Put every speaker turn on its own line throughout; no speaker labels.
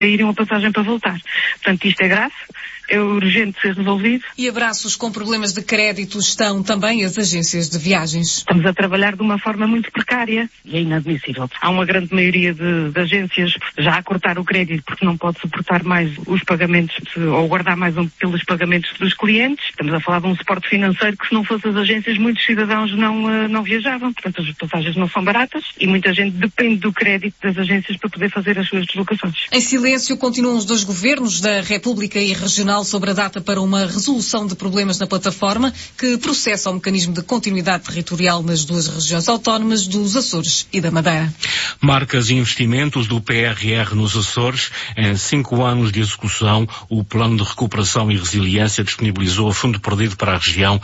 saírem uma passagem para voltar. Portanto, isto é grave, é urgente ser resolvido.
E abraços com problemas de crédito estão também as agências de viagens.
Estamos a trabalhar de uma forma muito precária e é inadmissível. Há uma grande maioria de agências já a cortar o crédito porque não pode suportar mais os pagamentos ou guardar mais pelos pagamentos dos clientes. Estamos a falar de um suporte financeiro que, se não fosse as agências, muitos cidadãos não viajavam. Portanto, as passagens não são baratas e muita gente depende do crédito das agências para poder fazer as suas deslocações.
Em silêncio continuam os dois governos da República e Regional sobre a data para uma resolução de problemas na plataforma que processa o mecanismo de continuidade territorial nas duas regiões autónomas dos Açores e da Madeira.
Marcas e investimentos do PRR nos Açores. Em 5 anos de execução, o Plano de Recuperação e Resiliência disponibilizou a fundo perdido para a região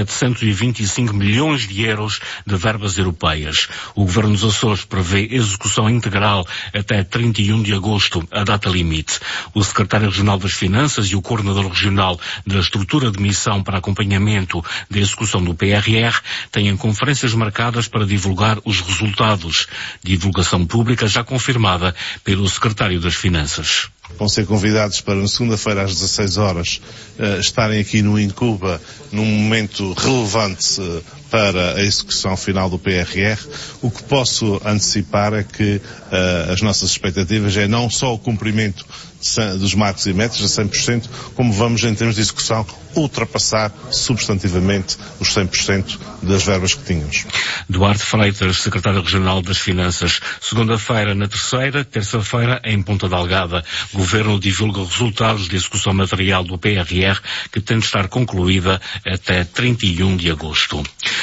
725 milhões de euros de verbas europeias. O Governo dos Açores prevê execução integral até 31 de agosto, a data limite. O Secretário Regional das Finanças e o Coordenador Regional da Estrutura de Missão para Acompanhamento da Execução do PRR têm conferências marcadas para divulgar os resultados. Divulgação pública já confirmada pelo Secretário das Finanças.
Vão ser convidados para, na segunda-feira, às 16 horas, estarem aqui no Incuba, num momento relevante para a execução final do PRR. O que posso antecipar é que as nossas expectativas é não só o cumprimento dos marcos e metas a 100%, como vamos, em termos de execução, ultrapassar substantivamente os 100% das verbas que tínhamos.
Duarte Freitas, Secretário Regional das Finanças. Segunda-feira na Terceira, terça-feira em Ponta Delgada. Governo divulga resultados de execução material do PRR que tem de estar concluída até 31 de agosto.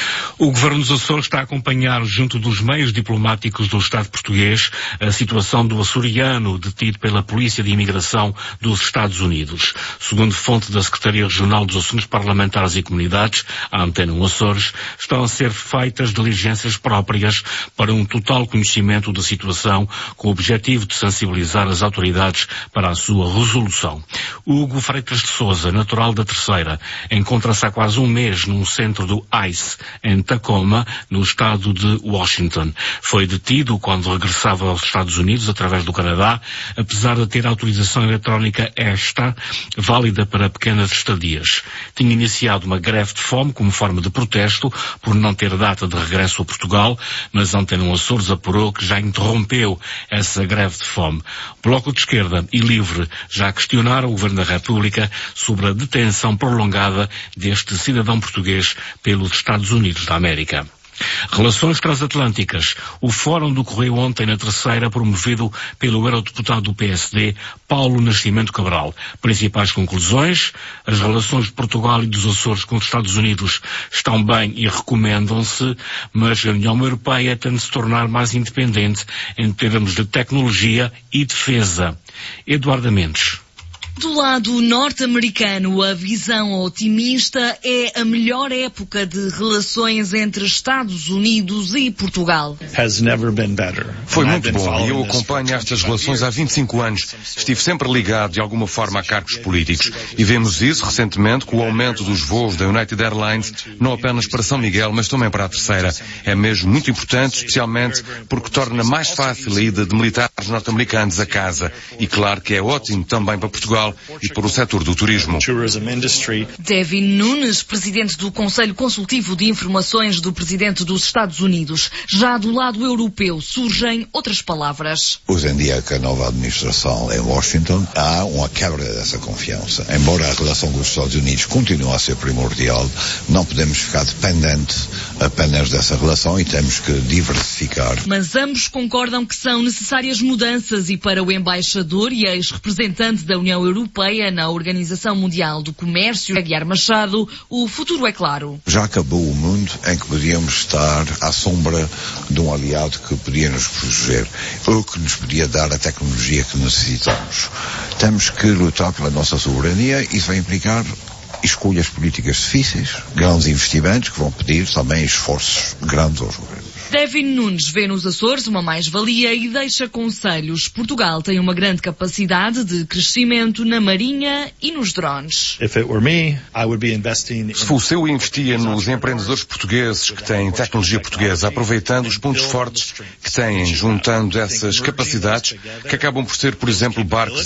O Governo dos Açores está a acompanhar, junto dos meios diplomáticos do Estado português, a situação do açoriano detido pela Polícia de Imigração dos Estados Unidos. Segundo fonte da Secretaria Regional dos Assuntos Parlamentares e Comunidades, a Antena 1 Açores, estão a ser feitas diligências próprias para um total conhecimento da situação, com o objetivo de sensibilizar as autoridades para a sua resolução. Hugo Freitas de Sousa, natural da Terceira, encontra-se há quase um mês num centro do ICE, em Tacoma, no estado de Washington. Foi detido quando regressava aos Estados Unidos através do Canadá, apesar de ter autorização eletrónica esta, válida para pequenas estadias. Tinha iniciado uma greve de fome como forma de protesto por não ter data de regresso a Portugal, mas a Antena 1 Açores apurou que já interrompeu essa greve de fome. Bloco de Esquerda e Livre já questionaram o Governo da República sobre a detenção prolongada deste cidadão português pelos Estados Unidos da América. Relações transatlânticas. O fórum decorreu ontem na Terceira, promovido pelo eurodeputado do PSD, Paulo Nascimento Cabral. Principais conclusões: as relações de Portugal e dos Açores com os Estados Unidos estão bem e recomendam-se, mas a União Europeia tem de se tornar mais independente em termos de tecnologia e defesa. Eduardo Mendes.
Do lado norte-americano, a visão otimista é a melhor época de relações entre Estados Unidos e Portugal.
Foi muito bom e eu acompanho estas relações há 25 anos. Estive sempre ligado de alguma forma a cargos políticos e vemos isso recentemente com o aumento dos voos da United Airlines, não apenas para São Miguel, mas também para a Terceira. É mesmo muito importante, especialmente porque torna mais fácil a ida de militares norte-americanos a casa. E claro que é ótimo também para Portugal e para o setor do turismo.
Devin Nunes, presidente do Conselho Consultivo de Informações do Presidente dos Estados Unidos. Já do lado europeu surgem outras palavras.
Hoje em dia, com a nova administração em Washington, há uma quebra dessa confiança. Embora a relação com os Estados Unidos continue a ser primordial, não podemos ficar dependentes apenas dessa relação e temos que diversificar.
Mas ambos concordam que são necessárias mudanças e para o embaixador e ex-representante da União Europeia na Organização Mundial do Comércio, Aguiar Machado, o futuro é claro.
Já acabou o mundo em que podíamos estar à sombra de um aliado que podia nos proteger ou que nos podia dar a tecnologia que necessitamos. Temos que lutar pela nossa soberania e isso vai implicar escolhas políticas difíceis, grandes investimentos que vão pedir também esforços grandes aos governos.
Kevin Nunes vê nos Açores uma mais-valia e deixa conselhos. Portugal tem uma grande capacidade de crescimento na marinha e nos drones.
Se fosse eu, investia nos empreendedores portugueses que têm tecnologia portuguesa, aproveitando os pontos fortes que têm, juntando essas capacidades que acabam por ser, por exemplo, barcos